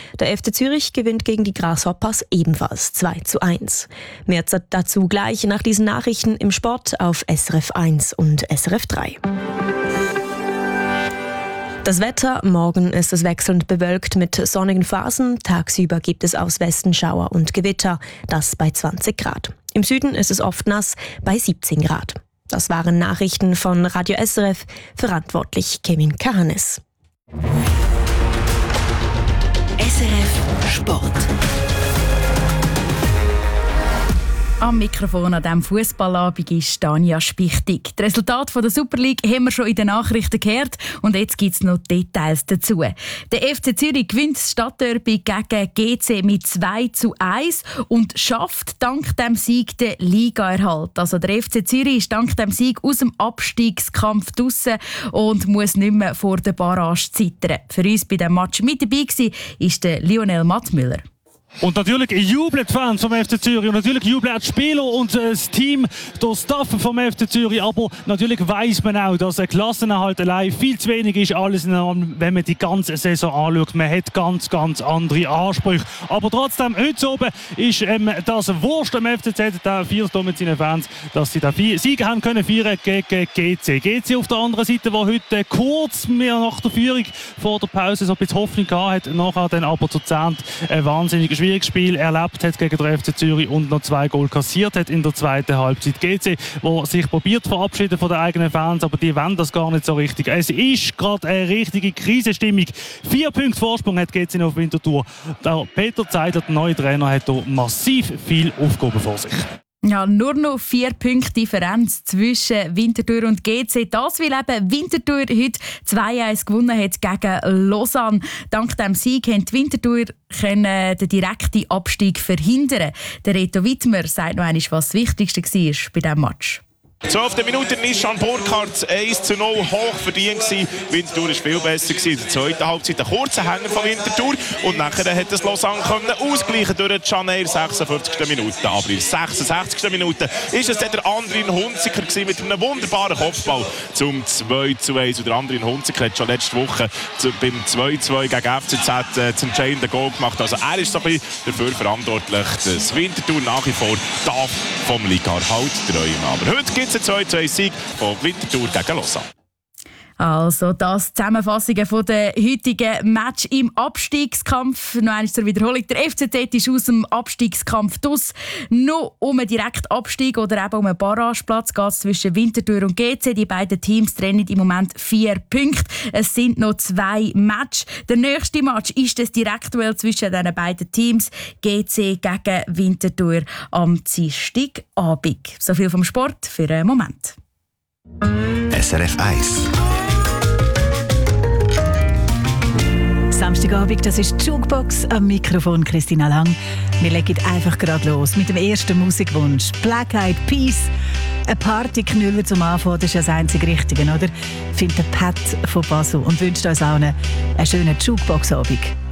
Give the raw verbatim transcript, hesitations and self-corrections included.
Der F C Zürich gewinnt gegen die Grasshoppers ebenfalls zwei zu eins. Mehr dazu gleich nach diesen Nachrichten im Sport auf S R F eins und S R F drei. Das Wetter: Morgen ist es wechselnd bewölkt mit sonnigen Phasen. Tagsüber gibt es aus Westen Schauer und Gewitter, das bei zwanzig Grad. Im Süden ist es oft nass, bei siebzehn Grad. Das waren Nachrichten von Radio S R F, verantwortlich Kevin Kahanes. S R F Sport. Am Mikrofon an diesem Fußballabend ist Tanja Spichtig. Das Resultat der Super League haben wir schon in den Nachrichten gehört und jetzt gibt es noch Details dazu. Der F C Zürich gewinnt das Stadtderby gegen G C mit zwei zu eins und schafft dank dem Sieg den Ligaerhalt. Also der F C Zürich ist dank dem Sieg aus dem Abstiegskampf draussen und muss nicht mehr vor der Barrage zittern. Für uns bei diesem Match mit dabei war ist der Lionel Mattmüller. Und natürlich jubeln die Fans vom F C Zürich und natürlich jubeln auch die Spieler und das Team, der Staff vom F C Zürich. Aber natürlich weiss man auch, dass ein Klassenerhalt allein viel zu wenig ist, alles in allem, wenn man die ganze Saison anschaut. Man hat ganz, ganz andere Ansprüche. Aber trotzdem, heute oben ist ähm, das Wurst am F C Z, der feiert mit seinen Fans, dass sie den Sieg haben können feiern gegen G C. G C auf der anderen Seite, der heute kurz mehr nach der Führung vor der Pause so ein bisschen Hoffnung gehabt hat, nachher dann aber zu Zehnt ein wahnsinnig schwieriges Spiel erlebt hat gegen den F C Zürich und noch zwei Goal kassiert hat in der zweiten Halbzeit. G C, der sich probiert verabschieden von den eigenen Fans, aber die wollen das gar nicht so richtig. Es ist gerade eine richtige Krisenstimmung. Vier Punkte Vorsprung hat G C auf Winterthur. Der Peter Zeidler, der neue Trainer, hat hier massiv viele Aufgaben vor sich. Ja, nur noch vier Punkte Differenz zwischen Winterthur und G C. Das, weil eben Winterthur heute zwei eins gewonnen hat gegen Lausanne. Dank dem Sieg haben die Winterthur können den direkten Abstieg verhindern. Der Reto Wittmer sagt noch einmal, was das Wichtigste war bei diesem Match. zwölfte Minute Nishan Burkhardt eins zu null hoch verdient gewesen. Winterthur war viel besser gewesen. In der zweiten Halbzeit ein kurzer Hänger von Winterthur und nachher hat es Lausanne können ausgleichen durch Caner sechsundvierzigste Minute. Aber in der sechsundsechzigsten Minute ist es dann der Andrin Hunziker gewesen mit einem wunderbaren Kopfball zum zwei zu eins. Und der Andrin Hunziker hat schon letzte Woche zu, beim zwei zu zwei gegen F C Z äh, das entscheidende Goal gemacht. Also er ist so ein bisschen dafür verantwortlich, dass Winterthur nach wie vor darf vom Ligaerhalt träumen. Aber heute gibt ein zwei zu eins Sieg von Winterthur gegen Lausanne. Also das Zusammenfassungen von der heutigen Match im Abstiegskampf. Noch einmal zur Wiederholung. Der F C Z ist aus dem Abstiegskampf draus. Nur um einen direkten Abstieg oder eben um einen Barrageplatz geht es zwischen Winterthur und G C. Die beiden Teams trennen im Moment vier Punkte. Es sind noch zwei Matches. Der nächste Match ist das Direktduell zwischen diesen beiden Teams. G C gegen Winterthur am Dienstagabend. So viel vom Sport für einen Moment. S R F eins. Samstagabend, das ist die Jukebox, am Mikrofon Christina Lang. Wir legen einfach gerade los mit dem ersten Musikwunsch. Black Eyed Peas. Ein Partyknüller zum Anfang, das ist ja das einzige Richtige, oder? Findet Pat von Basel und wünscht uns auch einen, einen schönen Jukebox-Abend.